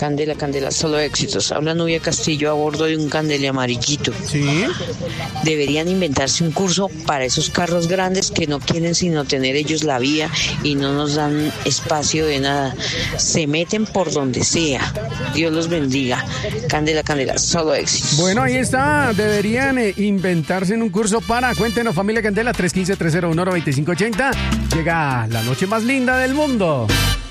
Candela, Candela, solo éxitos. Habla Nubia Castillo a bordo de un Candela amarillito. Sí. Deberían inventarse un curso para esos carros grandes que no quieren sino tener ellos la vía y no nos dan espacio de nada. Se meten por donde sea. Dios los bendiga. Candela, Candela, solo éxitos. Bueno, ahí está. Deberían inventarse en un curso para. Cuéntenos, familia Candela, 315-301-9580. Llega la noche más linda del mundo.